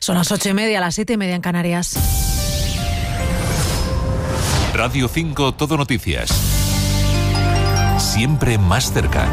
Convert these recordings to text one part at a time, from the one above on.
Son las 8:30, las 7:30 en Canarias. Radio 5 Todo Noticias. Siempre más cerca.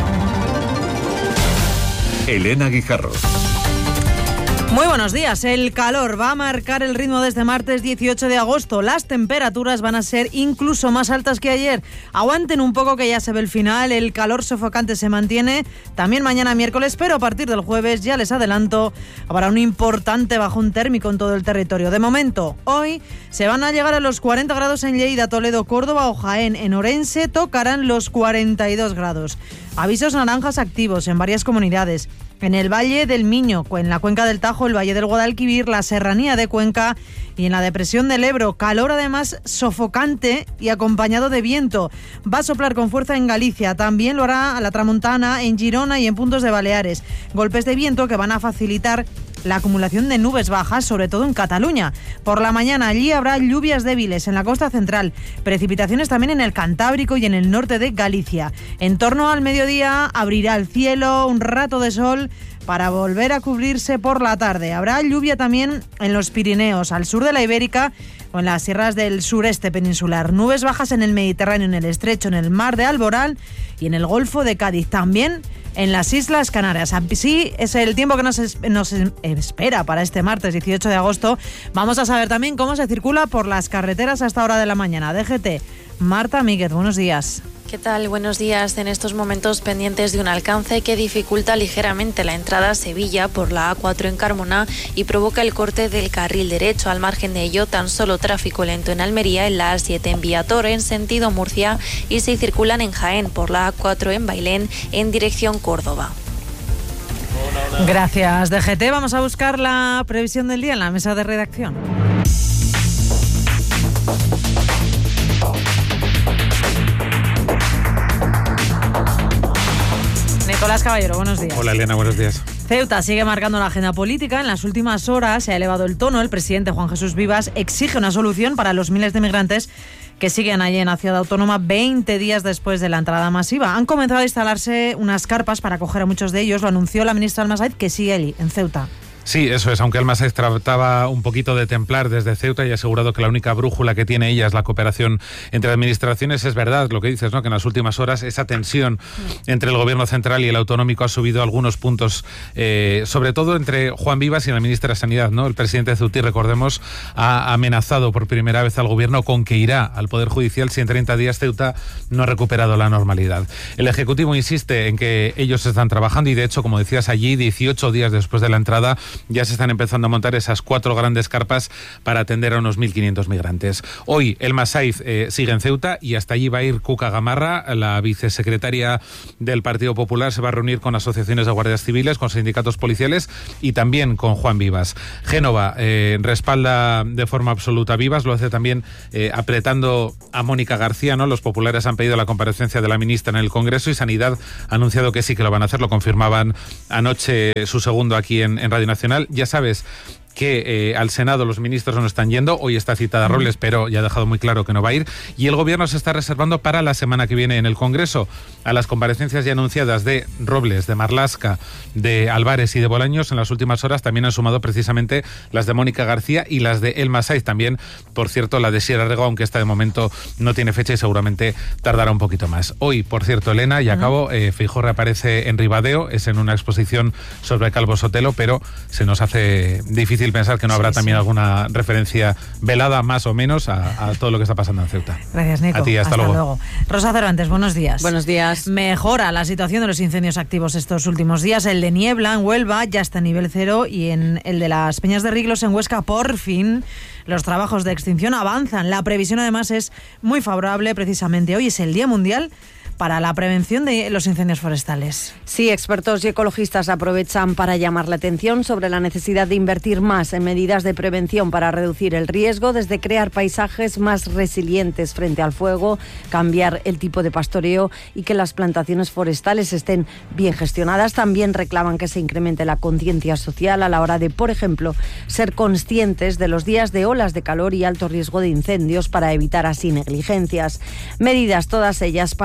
Elena Guijarro. Muy buenos días. El calor va a marcar el ritmo desde martes 18 de agosto. Las temperaturas van a ser incluso más altas que ayer. Aguanten un poco que ya se ve el final. El calor sofocante se mantiene también mañana miércoles, pero a partir del jueves, ya les adelanto, habrá un importante bajón térmico en todo el territorio. De momento, hoy se van a llegar a los 40 grados en Lleida, Toledo, Córdoba o Jaén. En Orense tocarán los 42 grados. Avisos naranjas activos en varias comunidades. En el Valle del Miño, en la cuenca del Tajo, el Valle del Guadalquivir, la Serranía de Cuenca y en la depresión del Ebro. Calor además sofocante y acompañado de viento. Va a soplar con fuerza en Galicia. También lo hará a la Tramontana, en Girona y en puntos de Baleares. Golpes de viento que van a facilitar la acumulación de nubes bajas, sobre todo en Cataluña. Por la mañana allí habrá lluvias débiles en la costa central, precipitaciones también en el Cantábrico y en el norte de Galicia. En torno al mediodía abrirá el cielo, un rato de sol para volver a cubrirse por la tarde. Habrá lluvia también en los Pirineos, al sur de la Ibérica o en las sierras del sureste peninsular. Nubes bajas en el Mediterráneo, en el Estrecho, en el mar de Alborán y en el Golfo de Cádiz. También en las Islas Canarias. Así es el tiempo que nos espera para este martes 18 de agosto. Vamos a saber también cómo se circula por las carreteras a esta hora de la mañana. DGT, Marta Míguez, buenos días. ¿Qué tal? Buenos días. En estos momentos pendientes de un alcance que dificulta ligeramente la entrada a Sevilla por la A4 en Carmona y provoca el corte del carril derecho. Al margen de ello, tan solo tráfico lento en Almería, en la A7 en Viator, en sentido Murcia, y si circulan en Jaén por la A4 en Bailén, en dirección Córdoba. Gracias, DGT. Vamos a buscar la previsión del día en la mesa de redacción. Nicolás Caballero, buenos días. Hola Elena, buenos días. Ceuta sigue marcando la agenda política. En las últimas horas se ha elevado el tono. El presidente Juan Jesús Vivas exige una solución para los miles de migrantes que siguen allí en la ciudad autónoma 20 días después de la entrada masiva. Han comenzado a instalarse unas carpas para acoger a muchos de ellos. Lo anunció la ministra Almasaiz, que sigue allí, en Ceuta. Sí, eso es, aunque Almasaiz trataba un poquito de templar desde Ceuta y ha asegurado que la única brújula que tiene ella es la cooperación entre administraciones. Es verdad lo que dices, ¿no? Que en las últimas horas esa tensión entre el gobierno central y el autonómico ha subido algunos puntos, sobre todo entre Juan Vivas y la ministra de Sanidad, ¿no? El presidente ceutí, recordemos, ha amenazado por primera vez al gobierno con que irá al Poder Judicial si en 30 días Ceuta no ha recuperado la normalidad. El Ejecutivo insiste en que ellos están trabajando y, de hecho, como decías allí, 18 días después de la entrada, ya se están empezando a montar esas 4 grandes carpas para atender a unos 1.500 migrantes. Hoy el Masaiz sigue en Ceuta y hasta allí va a ir Cuca Gamarra, la vicesecretaria del Partido Popular. Se va a reunir con asociaciones de guardias civiles, con sindicatos policiales y también con Juan Vivas. Génova respalda de forma absoluta a Vivas, lo hace también apretando a Mónica García, ¿no? Los populares han pedido la comparecencia de la ministra en el Congreso y Sanidad ha anunciado que sí que lo van a hacer. Lo confirmaban anoche su segundo aquí en Radio Nacional. Ya sabes que al Senado los ministros no están yendo. Hoy está citada Robles, pero ya ha dejado muy claro que no va a ir. Y el Gobierno se está reservando para la semana que viene en el Congreso a las comparecencias ya anunciadas de Robles, de Marlaska, de Álvarez y de Bolaños. En las últimas horas también han sumado precisamente las de Mónica García y las de El Masaiz. También, por cierto, la de Sierra Rego, aunque esta de momento no tiene fecha y seguramente tardará un poquito más. Hoy, por cierto, Elena, y acabo, Feijóo reaparece en Ribadeo, es en una exposición sobre Calvo Sotelo, pero se nos hace difícil pensar que no habrá también alguna referencia velada, más o menos, a todo lo que está pasando en Ceuta. Gracias, Nico. A ti, hasta luego. Rosa Cervantes, buenos días. Buenos días. Mejora la situación de los incendios activos estos últimos días. El de Niebla, en Huelva, ya está en nivel 0 y en el de las Peñas de Riglos, en Huesca, por fin, los trabajos de extinción avanzan. La previsión, además, es muy favorable. Precisamente hoy es el Día Mundial para la prevención de los incendios forestales. Sí, expertos y ecologistas aprovechan para llamar la atención sobre la necesidad de invertir más en medidas de prevención para reducir el riesgo, desde crear paisajes más resilientes frente al fuego, cambiar el tipo de pastoreo y que las plantaciones forestales estén bien gestionadas. También reclaman que se incremente la conciencia social a la hora de, por ejemplo, ser conscientes de los días de olas de calor y alto riesgo de incendios para evitar así negligencias. Medidas todas ellas para reducir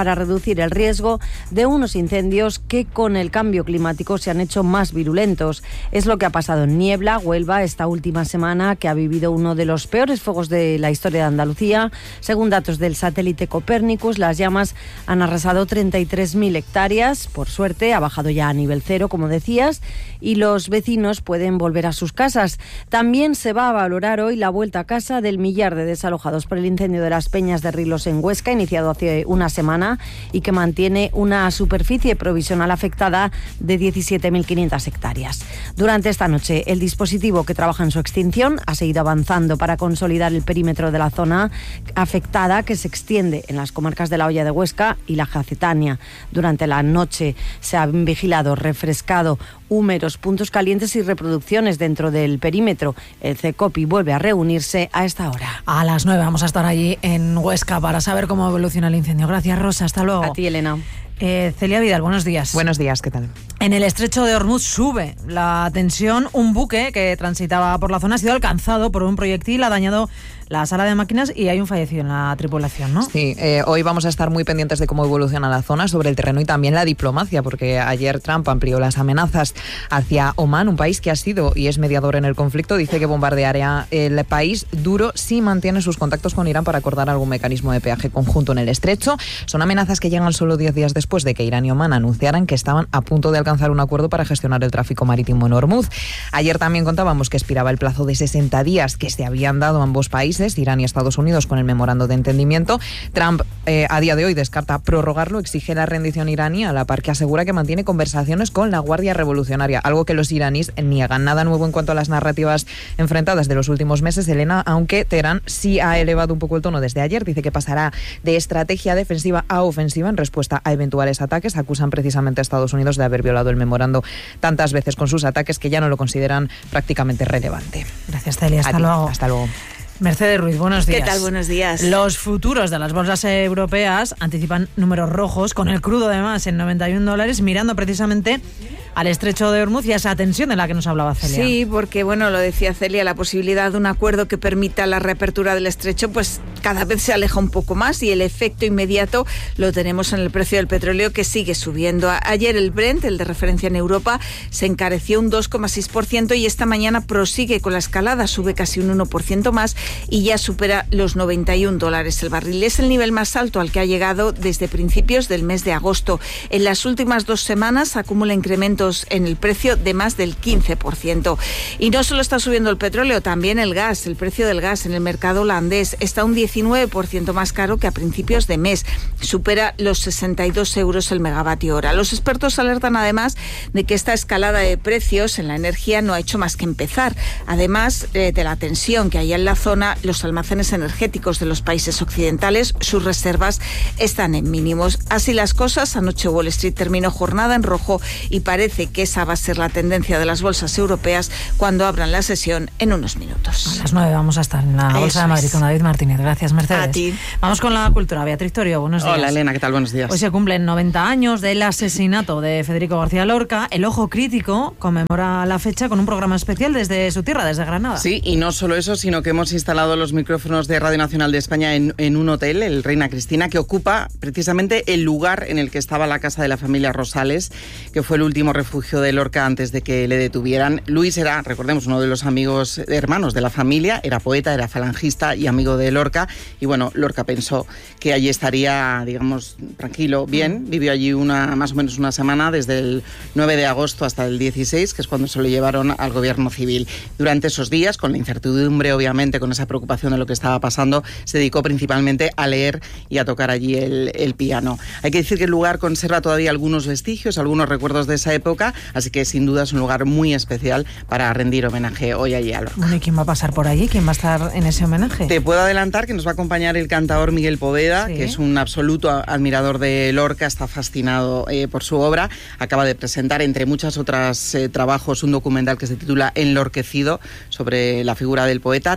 reducir el riesgo de unos incendios que con el cambio climático se han hecho más virulentos. Es lo que ha pasado en Niebla, Huelva, esta última semana, que ha vivido uno de los peores fuegos de la historia de Andalucía. Según datos del satélite Copérnicus, las llamas han arrasado 33.000 hectáreas. Por suerte, ha bajado ya a nivel cero, como decías, y los vecinos pueden volver a sus casas. También se va a valorar hoy la vuelta a casa del millar de desalojados por el incendio de las Peñas de Rilos en Huesca, iniciado hace una semana y que mantiene una superficie provisional afectada de 17.500 hectáreas. Durante esta noche, el dispositivo que trabaja en su extinción ha seguido avanzando para consolidar el perímetro de la zona afectada, que se extiende en las comarcas de La Hoya de Huesca y la Jacetania. Durante la noche se han vigilado, refrescado húmeros, puntos calientes y reproducciones dentro del perímetro. El CECOPI vuelve a reunirse a esta hora. A las 9 vamos a estar allí en Huesca para saber cómo evoluciona el incendio. Gracias, Rosa. Hasta luego. A ti, Elena. Celia Vidal, buenos días. Buenos días, ¿qué tal? En el estrecho de Hormuz sube la tensión. Un buque que transitaba por la zona ha sido alcanzado por un proyectil, ha dañado la sala de máquinas y hay un fallecido en la tripulación, ¿no? Sí, hoy vamos a estar muy pendientes de cómo evoluciona la zona sobre el terreno y también la diplomacia, porque ayer Trump amplió las amenazas hacia Omán, un país que ha sido y es mediador en el conflicto. Dice que bombardeará el país duro si mantiene sus contactos con Irán para acordar algún mecanismo de peaje conjunto en el estrecho. Son amenazas que llegan solo 10 días después de que Irán y Omán anunciaran que estaban a punto de alcanzar un acuerdo para gestionar el tráfico marítimo en Hormuz. Ayer también contábamos que expiraba el plazo de 60 días que se habían dado ambos países, Irán y Estados Unidos, con el memorando de entendimiento. Trump a día de hoy descarta prorrogarlo, exige la rendición iraní, a la par que asegura que mantiene conversaciones con la Guardia Revolucionaria, algo que los iraníes niegan. Nada nuevo en cuanto a las narrativas enfrentadas de los últimos meses, Elena, aunque Teherán sí ha elevado un poco el tono desde ayer. Dice que pasará de estrategia defensiva a ofensiva en respuesta a eventuales ataques. Acusan precisamente a Estados Unidos de haber violado el memorando tantas veces con sus ataques que ya no lo consideran prácticamente relevante. Gracias, Celia. Hasta luego. Hasta luego. Mercedes Ruiz, buenos días. ¿Qué tal? Buenos días. Los futuros de las bolsas europeas anticipan números rojos, con el crudo además en $91, mirando precisamente al estrecho de Hormuz y a esa tensión de la que nos hablaba Celia. Sí, porque bueno, lo decía Celia, la posibilidad de un acuerdo que permita la reapertura del estrecho pues cada vez se aleja un poco más y el efecto inmediato lo tenemos en el precio del petróleo, que sigue subiendo. Ayer el Brent, el de referencia en Europa, se encareció un 2,6% y esta mañana prosigue con la escalada, sube casi un 1% más y ya supera los $91 el barril. Es el nivel más alto al que ha llegado desde principios del mes de agosto. En las últimas 2 semanas acumula incrementos en el precio de más del 15%. Y no solo está subiendo el petróleo, también el gas. El precio del gas en el mercado holandés está un 19% más caro que a principios de mes. Supera los 62 euros el megavatio hora. Los expertos alertan además de que esta escalada de precios en la energía no ha hecho más que empezar. Además de la tensión que hay en la zona, los almacenes energéticos de los países occidentales, sus reservas están en mínimos. Así las cosas, anoche Wall Street terminó jornada en rojo y parece que esa va a ser la tendencia de las bolsas europeas cuando abran la sesión en unos minutos. A las 9 vamos a estar en la Bolsa de Madrid con David Martínez. Gracias, Mercedes. A ti. Vamos con la cultura. Beatriz Torio, buenos días. Hola, Elena, ¿qué tal? Buenos días. Hoy se cumplen 90 años del asesinato de Federico García Lorca. El Ojo Crítico conmemora la fecha con un programa especial desde su tierra, desde Granada. Sí, y no solo eso, sino que hemos instalado los micrófonos de Radio Nacional de España en un hotel, el Reina Cristina, que ocupa precisamente el lugar en el que estaba la casa de la familia Rosales, que fue el último refugio de Lorca antes de que le detuvieran. Luis era, recordemos, uno de los amigos hermanos de la familia, era poeta, era falangista y amigo de Lorca, y bueno, Lorca pensó que allí estaría, digamos, tranquilo, bien. Vivió allí más o menos una semana, desde el 9 de agosto hasta el 16, que es cuando se lo llevaron al gobierno civil. Durante esos días, con la incertidumbre, obviamente, con esa preocupación de lo que estaba pasando, se dedicó principalmente a leer y a tocar allí el piano. Hay que decir que el lugar conserva todavía algunos vestigios, algunos recuerdos de esa época, así que sin duda es un lugar muy especial para rendir homenaje hoy allí a Lorca. Bueno, ¿y quién va a pasar por allí? ¿Quién va a estar en ese homenaje? Te puedo adelantar que nos va a acompañar el cantador Miguel Poveda, ¿sí?, que es un absoluto admirador de Lorca, está fascinado por su obra. Acaba de presentar, entre muchas otras trabajos, un documental que se titula Enlorquecido, sobre la figura del poeta. También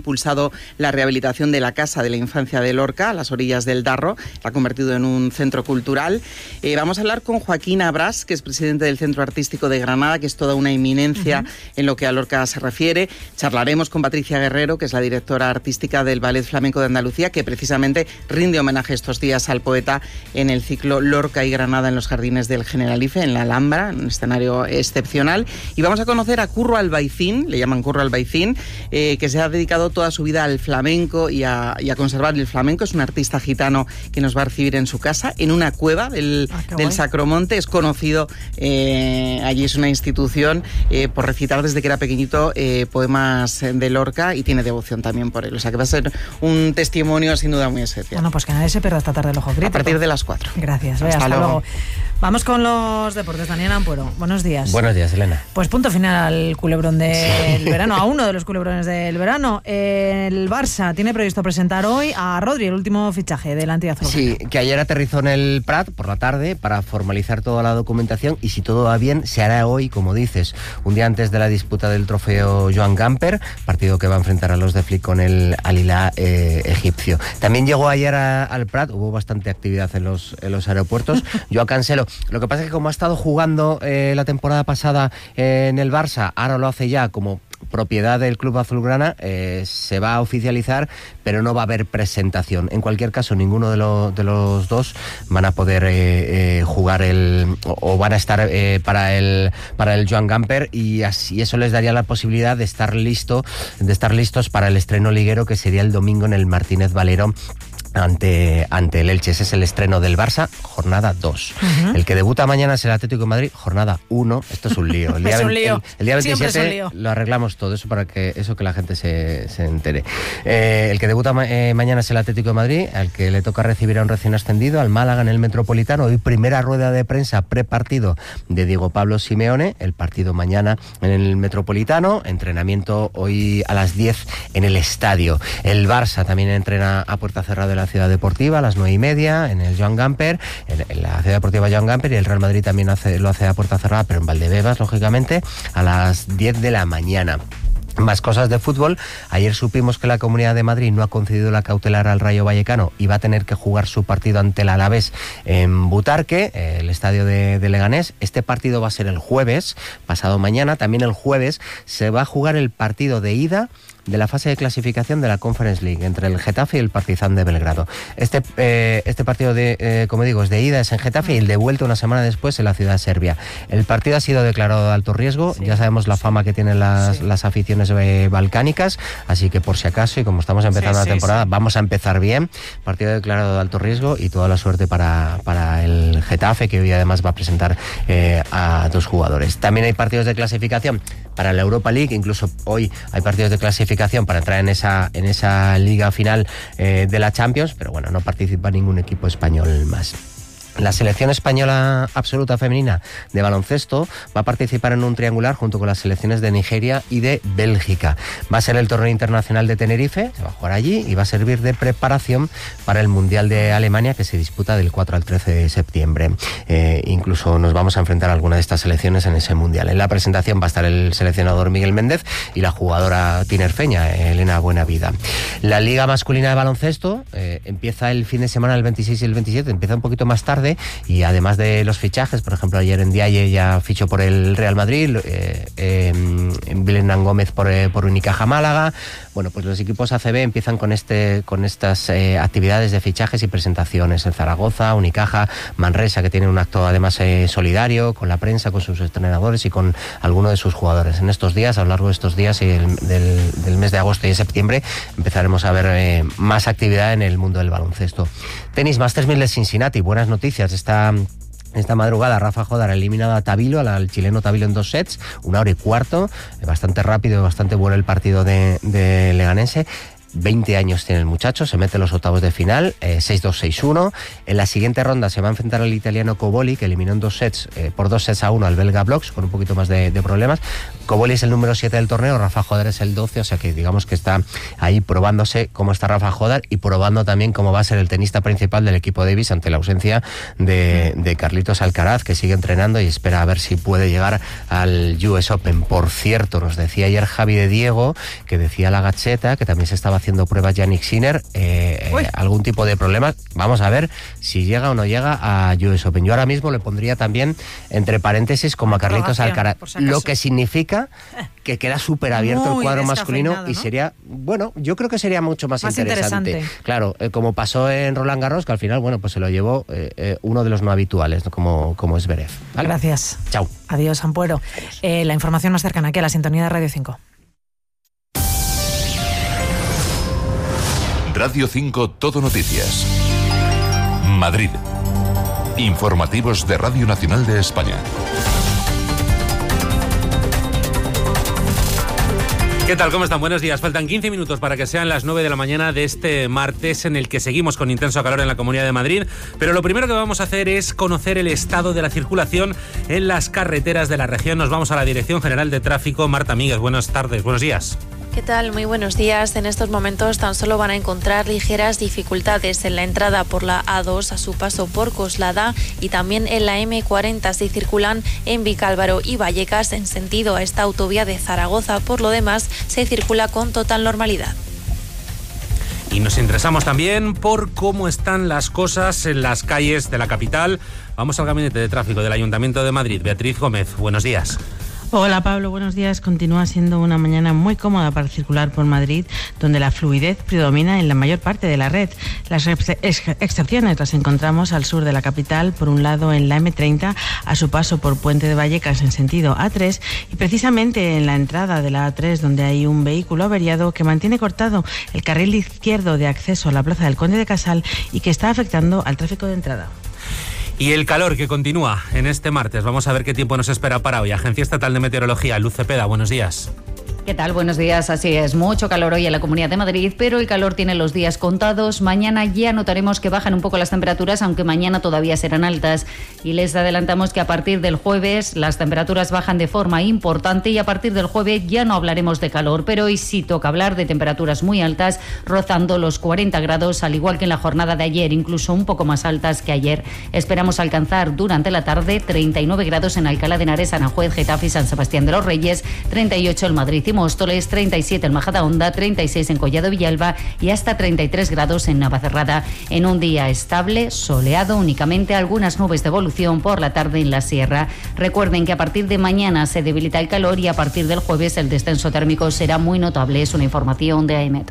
impulsado la rehabilitación de la Casa de la Infancia de Lorca, a las orillas del Darro, la ha convertido en un centro cultural. Vamos a hablar con Joaquín Abrás, que es presidente del Centro Artístico de Granada, que es toda una eminencia en lo que a Lorca se refiere. Charlaremos con Patricia Guerrero, que es la directora artística del Ballet Flamenco de Andalucía, que precisamente rinde homenaje estos días al poeta en el ciclo Lorca y Granada en los jardines del Generalife, en la Alhambra, un escenario excepcional. Y vamos a conocer a Curro Albaicín, le llaman Curro Albaicín, que se ha dedicado toda su vida al flamenco y a conservar el flamenco. Es un artista gitano que nos va a recibir en su casa, en una cueva del Sacromonte. Es conocido, allí es una institución, por recitar desde que era pequeñito poemas de Lorca, y tiene devoción también por él. O sea que va a ser un testimonio sin duda muy especial. Bueno, pues que nadie se pierda esta tarde el ojo crítico. A partir de las 4. Gracias. Hasta luego. Vamos con los deportes. Daniel Ampuero, buenos días. Buenos días, Elena. Pues punto final al culebrón del verano, a uno de los culebrones del verano. El Barça tiene previsto presentar hoy a Rodri, el último fichaje del antiazul. Sí, que ayer aterrizó en el Prat por la tarde para formalizar toda la documentación, y si todo va bien se hará hoy, como dices, un día antes de la disputa del trofeo Joan Gamper, partido que va a enfrentar a los de Flick con el Al Hilal egipcio. También llegó ayer al Prat, hubo bastante actividad en los aeropuertos. Joao Cancelo. Lo que pasa es que como ha estado jugando la temporada pasada en el Barça, ahora lo hace ya como propiedad del club azulgrana, se va a oficializar, pero no va a haber presentación. En cualquier caso, ninguno de los dos van a poder jugar o van a estar para el Joan Gamper, y así eso les daría la posibilidad de estar listos para el estreno liguero, que sería el domingo en el Martínez Valero ante el Elche. Ese es el estreno del Barça, jornada 2. El que debuta mañana es el Atlético de Madrid, jornada 1. Esto es un lío. El día 27 lo arreglamos todo, eso para que la gente se entere. El que debuta mañana es el Atlético de Madrid, al que le toca recibir a un recién ascendido, al Málaga en el Metropolitano. Hoy primera rueda de prensa prepartido de Diego Pablo Simeone, el partido mañana en el Metropolitano, entrenamiento hoy a las 10 en el estadio. El Barça también entrena a puerta cerrada de la Ciudad Deportiva a las 9:30 en el Joan Gamper, en la Ciudad Deportiva Joan Gamper, y el Real Madrid también lo hace a puerta cerrada, pero en Valdebebas, lógicamente, a las 10 de la mañana. Más cosas de fútbol. Ayer supimos que la Comunidad de Madrid no ha concedido la cautelar al Rayo Vallecano y va a tener que jugar su partido ante el Alavés en Butarque, el estadio de Leganés. Este partido va a ser el jueves, pasado mañana. También el jueves se va a jugar el partido de ida de la fase de clasificación de la Conference League entre el Getafe y el Partizan de Belgrado. Este partido, como digo, es de ida, es en Getafe, y el de vuelta una semana después en la ciudad serbia. El partido ha sido declarado de alto riesgo, ya sabemos la fama que tienen las aficiones balcánicas, así que por si acaso, y como estamos empezando la temporada, vamos a empezar bien. Partido declarado de alto riesgo, y toda la suerte para el Getafe, que hoy además va a presentar a 2 jugadores. También hay partidos de clasificación para la Europa League, incluso hoy hay partidos de clasificación para entrar en esa liga final de la Champions, pero bueno, no participa ningún equipo español más. La selección española absoluta femenina de baloncesto va a participar en un triangular junto con las selecciones de Nigeria y de Bélgica. Va a ser el torneo internacional de Tenerife, se va a jugar allí, y va a servir de preparación para el Mundial de Alemania, que se disputa del 4 al 13 de septiembre. Incluso nos vamos a enfrentar a alguna de estas selecciones en ese Mundial. En la presentación va a estar el seleccionador Miguel Méndez y la jugadora tinerfeña Elena Buenavida. La Liga Masculina de Baloncesto empieza el fin de semana, el 26 y el 27, empieza un poquito más tarde, y además de los fichajes, por ejemplo, ayer en Ndiaye ya fichó por el Real Madrid, Belén Gómez por Unicaja Málaga. Bueno, pues los equipos ACB empiezan con estas actividades de fichajes y presentaciones en Zaragoza, Unicaja, Manresa, que tiene un acto además solidario con la prensa, con sus entrenadores y con algunos de sus jugadores. En estos días, a lo largo de estos días y del mes de agosto y de septiembre, empezaremos a ver más actividad en el mundo del baloncesto. Tenis, Masters 1000 de Cincinnati, buenas noticias. Esta madrugada Rafa Jodar ha eliminado a Tabilo, al chileno Tabilo, en 2 sets, 1 hora y cuarto, bastante rápido, bastante bueno el partido de Leganense. 20 años tiene el muchacho, se mete en los octavos de final, 6-2, 6-1. En la siguiente ronda se va a enfrentar al italiano Coboli, que eliminó en 2 sets, por 2-1 al belga Bloks, con un poquito más de problemas. Coboli es el número 7 del torneo, Rafa Jodar es el 12, o sea que digamos que está ahí probándose cómo está Rafa Jodar y probando también cómo va a ser el tenista principal del equipo Davis ante la ausencia de Carlitos Alcaraz, que sigue entrenando y espera a ver si puede llegar al US Open. Por cierto, nos decía ayer Javi de Diego, que decía la Gacheta, que también se estaba haciendo pruebas Yannick Sinner, algún tipo de problema. Vamos a ver si llega o no llega a US Open. Yo ahora mismo le pondría también entre paréntesis como a Carlitos Alcaraz, lo que significa que queda súper abierto el cuadro masculino, ¿no? Y sería, bueno, yo creo que sería mucho más interesante. Claro, como pasó en Roland Garros, que al final, bueno, pues se lo llevó uno de los no habituales, ¿no? como es Zverev. ¿Vale? Gracias. Chao. Adiós, Ampuero. La información más cercana aquí a la sintonía de Radio 5. Radio 5 Todo Noticias. Madrid. Informativos de Radio Nacional de España. ¿Qué tal? ¿Cómo están? Buenos días. Faltan 15 minutos para que sean las 9 de la mañana de este martes, en el que seguimos con intenso calor en la Comunidad de Madrid. Pero lo primero que vamos a hacer es conocer el estado de la circulación en las carreteras de la región. Nos vamos a la Dirección General de Tráfico. Marta Míguez, buenas tardes, buenos días. ¿Qué tal? Muy buenos días. En estos momentos tan solo van a encontrar ligeras dificultades en la entrada por la A2 a su paso por Coslada y también en la M40 si circulan en Vicálvaro y Vallecas en sentido a esta autovía de Zaragoza. Por lo demás, se circula con total normalidad. Y nos interesamos también por cómo están las cosas en las calles de la capital. Vamos al Gabinete de Tráfico del Ayuntamiento de Madrid. Beatriz Gómez, buenos días. Hola Pablo, buenos días. Continúa siendo una mañana muy cómoda para circular por Madrid, donde la fluidez predomina en la mayor parte de la red. Las excepciones las encontramos al sur de la capital, por un lado en la M30, a su paso por Puente de Vallecas en sentido A3, y precisamente en la entrada de la A3, donde hay un vehículo averiado que mantiene cortado el carril izquierdo de acceso a la Plaza del Conde de Casal y que está afectando al tráfico de entrada. Y el calor que continúa en este martes. Vamos a ver qué tiempo nos espera para hoy. Agencia Estatal de Meteorología, Luz Cepeda, buenos días. ¿Qué tal? Buenos días. Así es, mucho calor hoy en la Comunidad de Madrid, pero el calor tiene los días contados. Mañana ya notaremos que bajan un poco las temperaturas, aunque mañana todavía serán altas. Y les adelantamos que a partir del jueves las temperaturas bajan de forma importante y a partir del jueves ya no hablaremos de calor, pero hoy sí toca hablar de temperaturas muy altas, rozando los 40 grados, al igual que en la jornada de ayer, incluso un poco más altas que ayer. Esperamos alcanzar durante la tarde 39 grados en Alcalá de Henares, Aranjuez, Getafe y San Sebastián de los Reyes, 38 en Madrid y Móstoles, 37 en Majadahonda, 36 en Collado Villalba y hasta 33 grados en Navacerrada. En un día estable, soleado, únicamente algunas nubes de evolución por la tarde en la sierra. Recuerden que a partir de mañana se debilita el calor y a partir del jueves el descenso térmico será muy notable. Es una información de AEMET.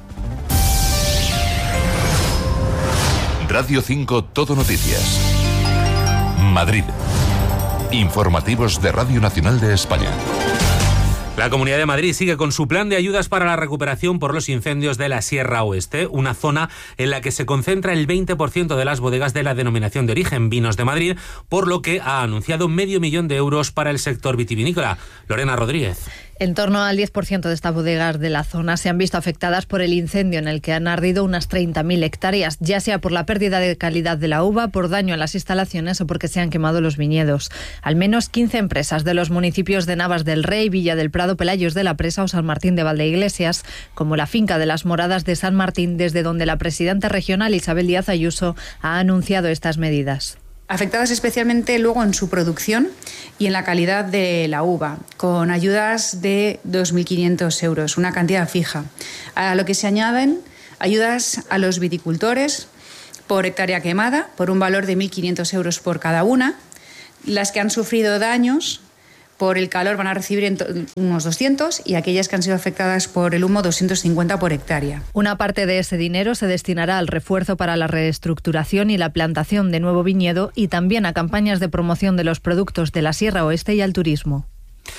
Radio 5 Todo Noticias. Madrid. Informativos de Radio Nacional de España. La Comunidad de Madrid sigue con su plan de ayudas para la recuperación por los incendios de la Sierra Oeste, una zona en la que se concentra el 20% de las bodegas de la denominación de origen Vinos de Madrid, por lo que ha anunciado 500.000 euros para el sector vitivinícola. Lorena Rodríguez. En torno al 10% de estas bodegas de la zona se han visto afectadas por el incendio en el que han ardido unas 30.000 hectáreas, ya sea por la pérdida de calidad de la uva, por daño a las instalaciones o porque se han quemado los viñedos. Al menos 15 empresas de los municipios de Navas del Rey, Villa del Prado, Pelayos de la Presa o San Martín de Valdeiglesias, como la finca de las Moradas de San Martín, desde donde la presidenta regional Isabel Díaz Ayuso ha anunciado estas medidas. Afectadas especialmente luego en su producción y en la calidad de la uva, con ayudas de 2.500 euros, una cantidad fija. A lo que se añaden ayudas a los viticultores por hectárea quemada, por un valor de 1.500 euros por cada una. Las que han sufrido daños por el calor van a recibir unos 200 y aquellas que han sido afectadas por el humo 250 por hectárea. Una parte de ese dinero se destinará al refuerzo para la reestructuración y la plantación de nuevo viñedo y también a campañas de promoción de los productos de la Sierra Oeste y al turismo.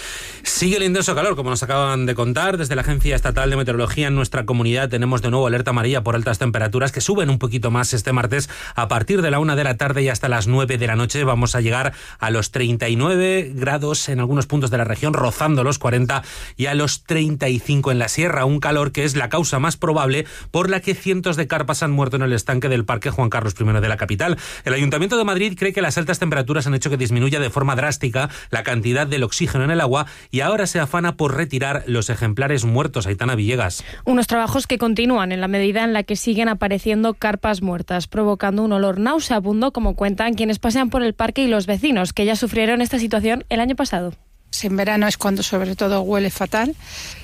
Sigue el intenso calor, como nos acaban de contar. Desde la Agencia Estatal de Meteorología en nuestra comunidad tenemos de nuevo alerta amarilla por altas temperaturas que suben un poquito más este martes. A partir de la 1 de la tarde y hasta las 9 de la noche vamos a llegar a los 39 grados en algunos puntos de la región, rozando los 40 y a los 35 en la sierra. Un calor que es la causa más probable por la que cientos de carpas han muerto en el estanque del Parque Juan Carlos I de la capital. El Ayuntamiento de Madrid cree que las altas temperaturas han hecho que disminuya de forma drástica la cantidad del oxígeno en el agua y ahora se afana por retirar los ejemplares muertos. Aitana Villegas. Unos trabajos que continúan en la medida en la que siguen apareciendo carpas muertas, provocando un olor nauseabundo, como cuentan quienes pasean por el parque y los vecinos, que ya sufrieron esta situación el año pasado. En verano es cuando sobre todo huele fatal.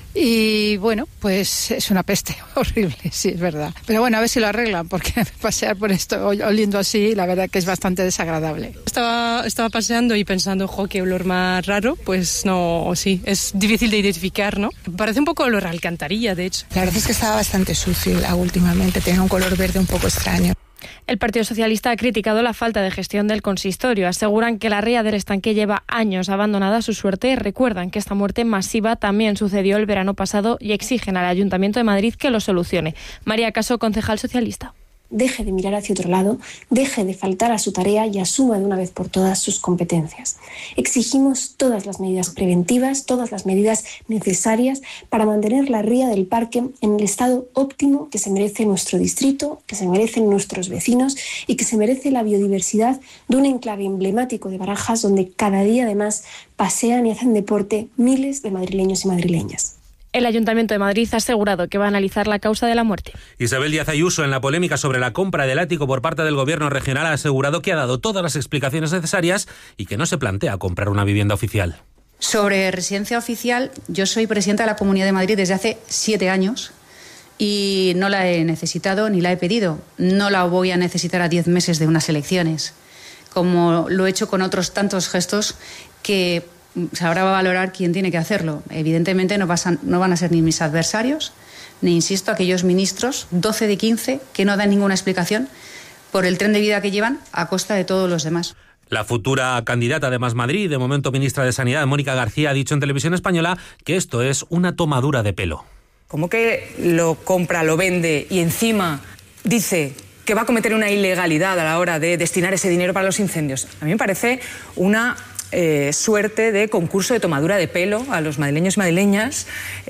Y bueno, pues es una peste horrible, sí, es verdad. Pero bueno, a ver si lo arreglan, porque pasear por esto oliendo así, la verdad que es bastante desagradable. Estaba paseando y pensando, qué olor más raro, pues no, sí, es difícil de identificar, ¿no? Parece un poco olor a alcantarilla, de hecho. La verdad es que estaba bastante sucio últimamente, tenía un color verde un poco extraño. El Partido Socialista ha criticado la falta de gestión del consistorio. Aseguran que la ría del estanque lleva años abandonada a su suerte. Recuerdan que esta muerte masiva también sucedió el verano pasado y exigen al Ayuntamiento de Madrid que lo solucione. María Caso, concejal socialista. Deje de mirar hacia otro lado, deje de faltar a su tarea y asuma de una vez por todas sus competencias. Exigimos todas las medidas preventivas, todas las medidas necesarias para mantener la ría del parque en el estado óptimo que se merece nuestro distrito, que se merecen nuestros vecinos y que se merece la biodiversidad de un enclave emblemático de Barajas donde cada día además pasean y hacen deporte miles de madrileños y madrileñas. El Ayuntamiento de Madrid ha asegurado que va a analizar la causa de la muerte. Isabel Díaz Ayuso, en la polémica sobre la compra del ático por parte del Gobierno regional, ha asegurado que ha dado todas las explicaciones necesarias y que no se plantea comprar una vivienda oficial. Sobre residencia oficial, yo soy presidenta de la Comunidad de Madrid desde hace 7 años y no la he necesitado ni la he pedido. No la voy a necesitar a 10 meses de unas elecciones, como lo he hecho con otros tantos gestos que ahora va a valorar quién tiene que hacerlo. Evidentemente no van a ser ni mis adversarios, ni, insisto, aquellos ministros, 12 de 15, que no dan ninguna explicación por el tren de vida que llevan a costa de todos los demás. La futura candidata de Más Madrid, de momento ministra de Sanidad, Mónica García, ha dicho en Televisión Española que esto es una tomadura de pelo. ¿Cómo que lo compra, lo vende y encima dice que va a cometer una ilegalidad a la hora de destinar ese dinero para los incendios? A mí me parece una suerte de concurso de tomadura de pelo a los madrileños y madrileñas,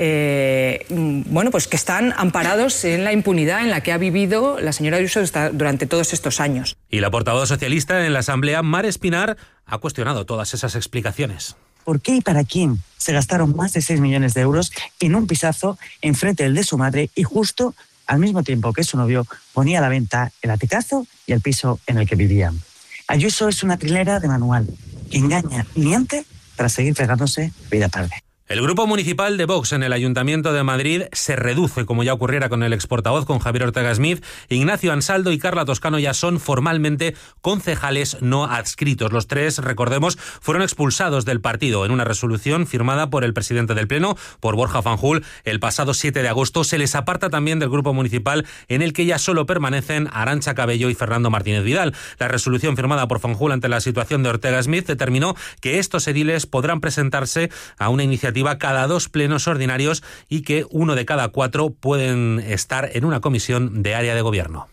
pues que están amparados en la impunidad en la que ha vivido la señora Ayuso durante todos estos años. Y la portavoz socialista en la Asamblea, Mar Espinar, ha cuestionado todas esas explicaciones. ¿Por qué y para quién se gastaron más de 6 millones de euros en un pisazo enfrente del de su madre y justo al mismo tiempo que su novio ponía a la venta el aticazo y el piso en el que vivían? Ayuso es una trilera de manual que engaña y miente para seguir pegándose vida tarde. El grupo municipal de Vox en el Ayuntamiento de Madrid se reduce, como ya ocurriera con el exportavoz, con Javier Ortega Smith. Ignacio Ansaldo y Carla Toscano ya son formalmente concejales no adscritos. Los tres, recordemos, fueron expulsados del partido en una resolución firmada por el presidente del Pleno, por Borja Fanjul, el pasado 7 de agosto. Se les aparta también del grupo municipal, en el que ya solo permanecen Arantxa Cabello y Fernando Martínez Vidal. La resolución firmada por Fanjul ante la situación de Ortega Smith determinó que estos ediles podrán presentarse a una iniciativa cada 2 plenos ordinarios y que 1 de cada 4 pueden estar en una comisión de área de gobierno.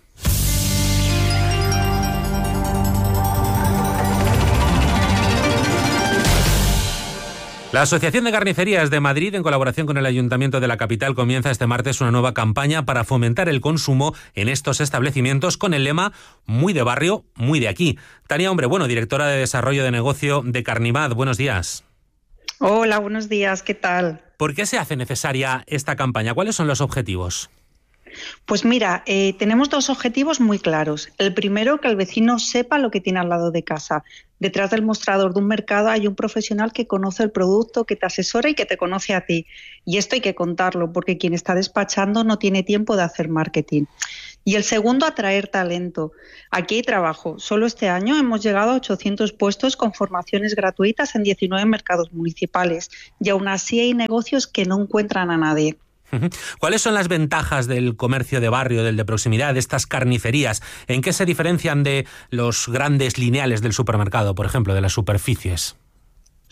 La Asociación de Carnicerías de Madrid, en colaboración con el Ayuntamiento de la capital, comienza este martes una nueva campaña para fomentar el consumo en estos establecimientos con el lema "Muy de barrio, muy de aquí". Tania Hombre, directora de Desarrollo de Negocio de Carnimad, buenos días. Hola, buenos días, ¿qué tal? ¿Por qué se hace necesaria esta campaña? ¿Cuáles son los objetivos? Pues mira, tenemos 2 objetivos muy claros. El primero, que el vecino sepa lo que tiene al lado de casa. Detrás del mostrador de un mercado hay un profesional que conoce el producto, que te asesora y que te conoce a ti. Y esto hay que contarlo, porque quien está despachando no tiene tiempo de hacer marketing. Y el segundo, atraer talento. Aquí hay trabajo. Solo este año hemos llegado a 800 puestos con formaciones gratuitas en 19 mercados municipales. Y aún así hay negocios que no encuentran a nadie. ¿Cuáles son las ventajas del comercio de barrio, del de proximidad, de estas carnicerías? ¿En qué se diferencian de los grandes lineales del supermercado, por ejemplo, de las superficies?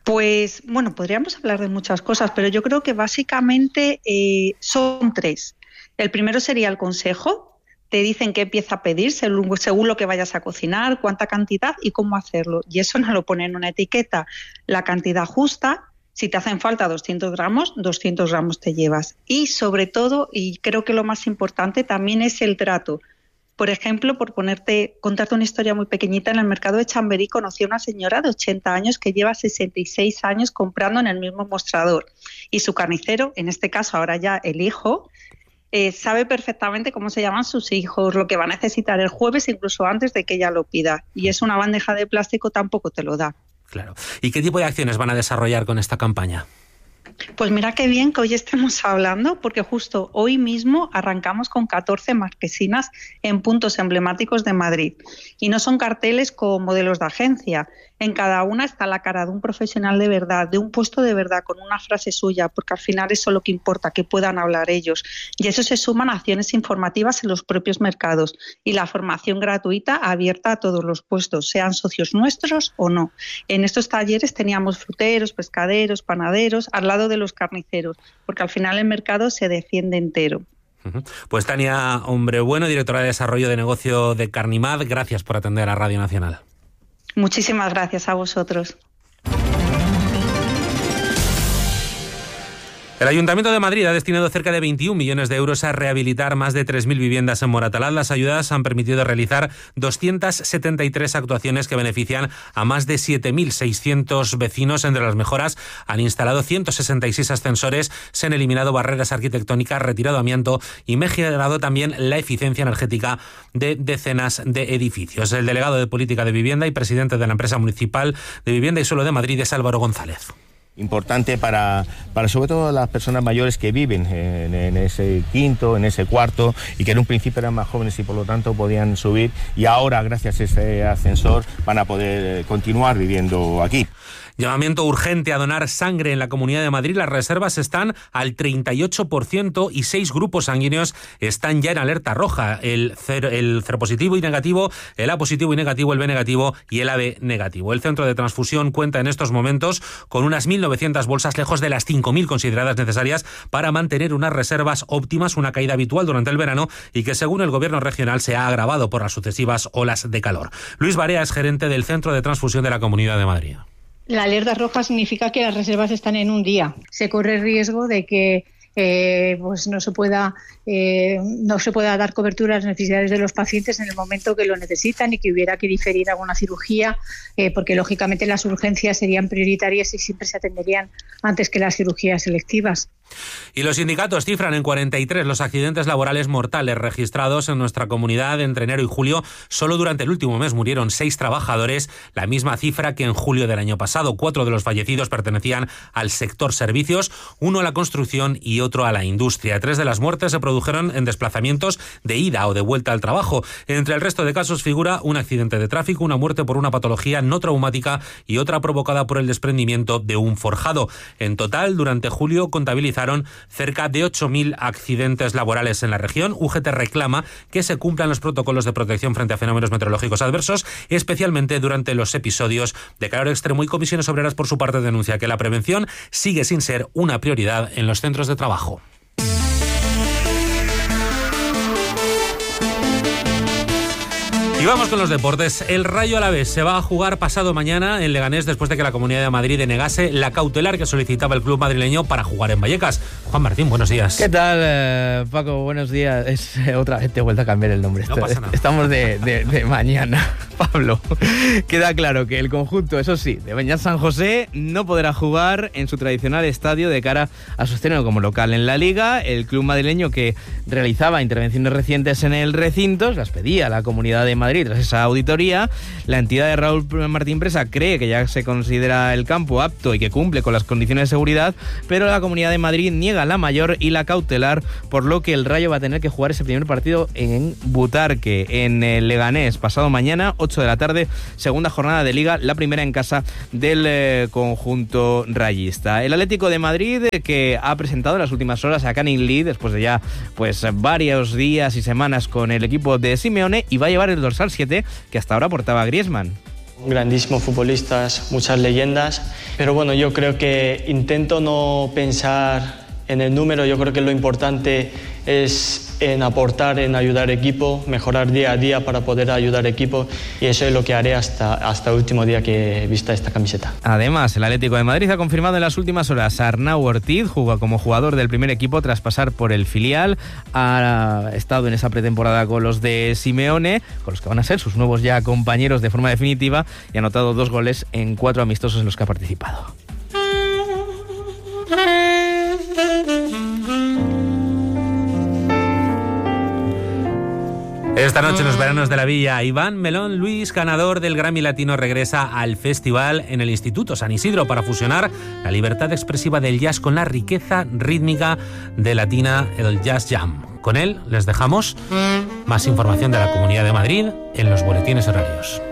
Pues bueno, podríamos hablar de muchas cosas, pero yo creo que básicamente son 3. El primero sería el consejo. Te dicen qué pieza pedir según lo que vayas a cocinar, cuánta cantidad y cómo hacerlo. Y eso no lo pone en una etiqueta. La cantidad justa, si te hacen falta 200 gramos te llevas. Y sobre todo, y creo que lo más importante también es el trato. Por ejemplo, contarte una historia muy pequeñita, en el mercado de Chamberí conocí a una señora de 80 años que lleva 66 años comprando en el mismo mostrador. Y su carnicero, en este caso ahora ya el hijo, sabe perfectamente cómo se llaman sus hijos, lo que va a necesitar el jueves, incluso antes de que ella lo pida. Y es una bandeja de plástico, tampoco te lo da. Claro. ¿Y qué tipo de acciones van a desarrollar con esta campaña? Pues mira qué bien que hoy estemos hablando, porque justo hoy mismo arrancamos con 14 marquesinas en puntos emblemáticos de Madrid. Y no son carteles con modelos de agencia. En cada una está la cara de un profesional de verdad, de un puesto de verdad, con una frase suya, porque al final eso es lo que importa, que puedan hablar ellos. Y eso se suman a acciones informativas en los propios mercados y la formación gratuita abierta a todos los puestos, sean socios nuestros o no. En estos talleres teníamos fruteros, pescaderos, panaderos, al lado de los carniceros, porque al final el mercado se defiende entero. Pues Tania Hombrebueno, directora de Desarrollo de Negocio de Carnimad, gracias por atender a Radio Nacional. Muchísimas gracias a vosotros. El Ayuntamiento de Madrid ha destinado cerca de 21 millones de euros a rehabilitar más de 3.000 viviendas en Moratalaz. Las ayudas han permitido realizar 273 actuaciones que benefician a más de 7.600 vecinos. Entre las mejoras han instalado 166 ascensores, se han eliminado barreras arquitectónicas, retirado amianto y mejorado también la eficiencia energética de decenas de edificios. El delegado de Política de Vivienda y presidente de la empresa municipal de Vivienda y Suelo de Madrid es Álvaro González. Importante para sobre todo las personas mayores que viven en ese quinto, en ese cuarto, y que en un principio eran más jóvenes y por lo tanto podían subir, y ahora gracias a ese ascensor van a poder continuar viviendo aquí. Llamamiento urgente a donar sangre en la Comunidad de Madrid. Las reservas están al 38% y 6 grupos sanguíneos están ya en alerta roja. El seropositivo y negativo, el A positivo y negativo, el B negativo y el AB negativo. El centro de transfusión cuenta en estos momentos con unas 1.900 bolsas, lejos de las 5.000 consideradas necesarias para mantener unas reservas óptimas, una caída habitual durante el verano y que según el gobierno regional se ha agravado por las sucesivas olas de calor. Luis Barea es gerente del centro de transfusión de la Comunidad de Madrid. La alerta roja significa que las reservas están en un día. Se corre el riesgo de que pues no se pueda dar cobertura a las necesidades de los pacientes en el momento que lo necesitan y que hubiera que diferir alguna cirugía, porque lógicamente las urgencias serían prioritarias y siempre se atenderían antes que las cirugías selectivas. Y los sindicatos cifran en 43 los accidentes laborales mortales registrados en nuestra comunidad entre enero y julio. Solo durante el último mes murieron 6 trabajadores, la misma cifra que en julio del año pasado. 4 de los fallecidos pertenecían al sector servicios, 1 a la construcción y otro a la industria. 3 de las muertes se produjeron en desplazamientos de ida o de vuelta al trabajo. Entre el resto de casos figura un accidente de tráfico, una muerte por una patología no traumática y otra provocada por el desprendimiento de un forjado. En total, durante julio contabilizaron cerca de 8.000 accidentes laborales en la región. UGT reclama que se cumplan los protocolos de protección frente a fenómenos meteorológicos adversos, especialmente durante los episodios de calor extremo, y Comisiones Obreras por su parte denuncia que la prevención sigue sin ser una prioridad en los centros de trabajo. Y vamos con los deportes. El Rayo Alavés se va a jugar pasado mañana en Leganés después de que la Comunidad de Madrid denegase la cautelar que solicitaba el club madrileño para jugar en Vallecas. Juan Martín, buenos días. ¿Qué tal, Paco? Buenos días. Otra vez te he vuelto a cambiar el nombre. No pasa nada. Estamos de mañana, Pablo. Queda claro que el conjunto, eso sí, de Beñat San José no podrá jugar en su tradicional estadio de cara a su estreno como local en la Liga. El club madrileño, que realizaba intervenciones recientes en el recinto, las pedía a la Comunidad de Madrid tras esa auditoría. La entidad de Raúl Martín Presa cree que ya se considera el campo apto y que cumple con las condiciones de seguridad, pero la Comunidad de Madrid niega la mayor y la cautelar, por lo que el Rayo va a tener que jugar ese primer partido en Butarque, en el Leganés, pasado mañana, 8 de la tarde, segunda jornada de Liga, la primera en casa del conjunto rayista. El Atlético de Madrid, que ha presentado en las últimas horas a Canning Lee, después de ya pues varios días y semanas con el equipo de Simeone, y va a llevar el dorsal 7 que hasta ahora portaba Griezmann. grandísimos futbolistas, muchas leyendas, pero bueno, yo creo que intento no pensar en el número. Yo creo que lo importante es en aportar, en ayudar equipo, mejorar día a día para poder ayudar equipo, y eso es lo que haré hasta el último día que vista esta camiseta. Además, el Atlético de Madrid ha confirmado en las últimas horas a Arnau Ortiz, juega como jugador del primer equipo tras pasar por el filial, ha estado en esa pretemporada con los de Simeone, con los que van a ser sus nuevos ya compañeros de forma definitiva, y ha anotado 2 goles en 4 amistosos en los que ha participado. Esta noche en los veranos de la Villa, Iván Melón Luis, ganador del Grammy Latino, regresa al festival en el Instituto San Isidro para fusionar la libertad expresiva del jazz con la riqueza rítmica de Latina, el Jazz Jam. Con él les dejamos. Más información de la Comunidad de Madrid en los boletines horarios.